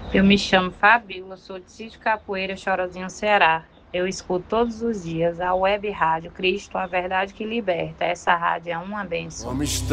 Eu me chamo Fabíola, sou de Sítio Capoeira, Chorozinho, Ceará. Eu escuto todos os dias a web rádio Cristo, a verdade que liberta. Essa rádio é uma bênção.